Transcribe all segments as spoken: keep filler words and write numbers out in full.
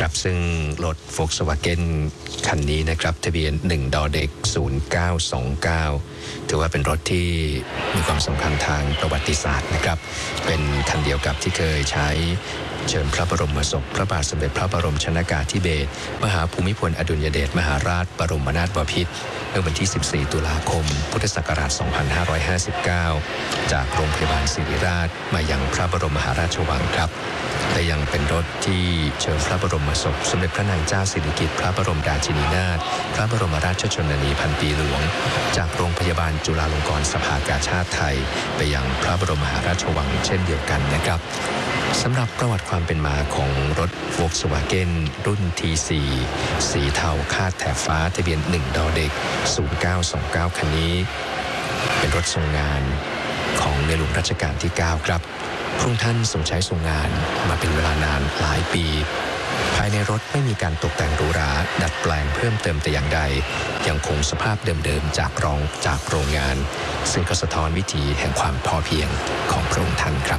ครับซึ่งรถ Volkswagen คันนี้นะครับทะเบียนหนึ่งดอเด็กศูนย์เก้าสองเก้าถือว่าเป็นรถที่มีความสำคัญทางประวัติศาสตร์นะครับเป็นคันเดียวกับที่เคยใช้เชิญพระบรมศพพระบาทสมเด็จพระบรมชนกาธิเบศรมหาภูมิพลอดุลยเดชมหาราชบรมนาถบพิตรเมื่อวันที่สิบสี่ตุลาคมพุทธศักราชสองพันห้าร้อยห้าสิบเก้าจากโรงพยาบาลศิริราชมายังพระบรมมหาราชวังครับและยังเป็นรถที่เชิญพระบรมศพสมเด็จพระนางเจ้าสิริกิติ์พระบรมราชินีนาถพระบรมราชชนนีพันปีหลวงจากโรงพยาบาลจุฬาลงกรณ์สภากาชาดไทยไปยังพระบรมมหาราชวังเช่นเดียวกันนะครับสำหรับประวัติความเป็นมาของรถ Volkswagen รุ่น ที สี่ สีเทาคาดแถบฟ้าทะเบียนหนึ่งดอเด็กศูนย์เก้าสองเก้าคันนี้เป็นรถทรงงานของในหลวงรัชกาลที่เก้าครับพระองค์ท่านทรงใช้ทรงงานมาเป็นเวลานานหลายปีภายในรถไม่มีการตกแต่งหรูหราดัดแปลงเพิ่มเติมแต่อย่างใดยังคงสภาพเดิมๆจากรองจากโรงงานซึ่งก็สะท้อนวิถีแห่งความพอเพียงของพระองค์ท่านครับ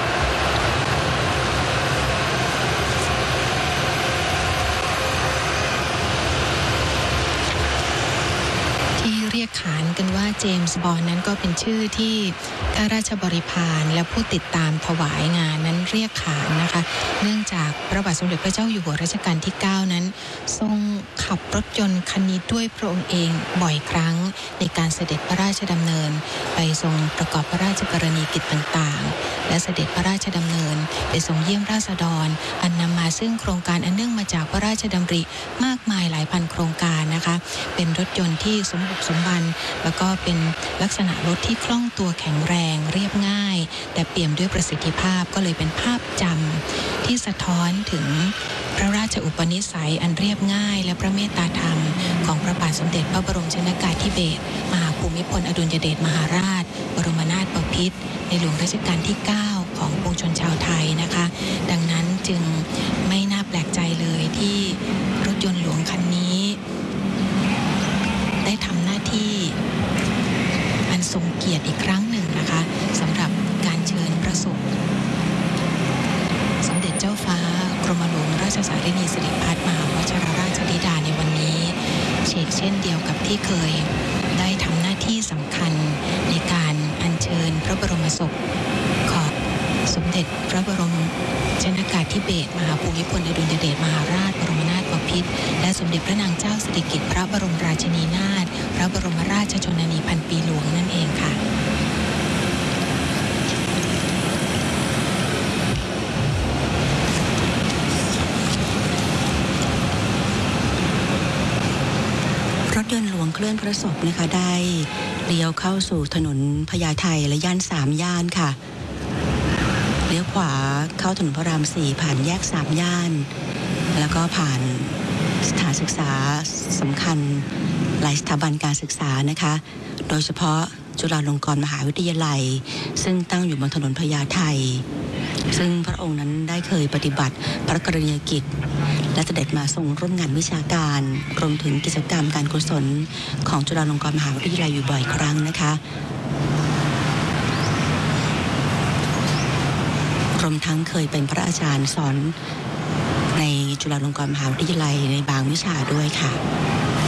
เรียกขานกันว่าเจมส์บอนด์นั้นก็เป็นชื่อที่ข้าราชบริพารและผู้ติดตามถวายงานนั้นเรียกขานนะคะเนื่องจากพระบาทสมเด็จพระเจ้าอยู่หัวรัชกาลที่เก้านั้นทรงขับรถยนต์คันนี้ด้วยพระองค์เองบ่อยครั้งในการเสด็จพระราชดำเนินไปทรงประกอบพระราชกรณีกิจต่างๆและเสด็จพระราชดำเนินไปทรงเยี่ยมราษฎรอันนำมาซึ่งโครงการอันเนื่องมาจากพระราชดำริมากมายหลายพันโครงการนะคะเป็นรถยนต์ที่สมบุกสมบันแล้วก็เป็นลักษณะรถที่คล่องตัวแข็งแรงเรียบง่ายแต่เปี่ยมด้วยประสิทธิภาพก็เลยเป็นภาพจำที่สะท้อนถึงพระราชอุปนิสัยอันเรียบง่ายและพระเมตตาธรรมของพระบาทสมเด็จพระบรมชนกาธิเบศรมหาภูมิพลอดุลยเดชมหาราชบรมนาถบพิตรในหลวงรัชกาลที่เก้าของปวงชนชาวไทยนะคะดังนั้นจึงไม่น่าแปลกใจเลยที่รถยนต์หลวงคันนี้ได้ทำหน้าที่อันทรงเกียรติอีกครั้งหนึ่งนะคะสำหรับการเชิญพระศพสมเด็จเจ้าฟ้ากรมหลวงราชสารินีสิริพัฒน์มหาวชิรราชธิดาในวันนี้เช่นเช่นเดียวกับที่เคยได้ทำหน้าที่สำคัญในการอัญเชิญพระบรมศพของสมเด็จพระบรมชนกาธิเบศรมหาภูมิพลอดุลยเดชมหาราชบรมนาถบพิตรและสมเด็จพระนางเจ้าสิริกิติ์พระบรมราชินีนาถพระบรมราชชนนีพันปีหลวงนั่นเองค่ะรถยนต์หลวงเคลื่อนพระศพนะคะได้เลี้ยวเข้าสู่ถนนพญาไทและย่านสามย่านค่ะเลี้ยวขวาเข้าถนนพระรามสี่ผ่านแยกสามย่านแล้วก็ผ่านสถานศึกษาสำคัญหลายสถาบันการศึกษานะคะโดยเฉพาะจุฬาลงกรณ์มหาวิทยาลัยซึ่งตั้งอยู่บนถนนพญาไทซึ่งพระองค์นั้นได้เคยปฏิบัติพระกรณียกิจและเสด็จมาทรงร่วมงานวิชาการรวมถึงกิจกรรมการกุศลของจุฬาลงกรณ์มหาวิทยาลัยอยู่บ่อยครั้งนะคะรวมทั้งเคยเป็นพระอาจารย์สอนในจุฬาลงกรณ์มหาวิทยาลัยในบางวิชาด้วยค่ะ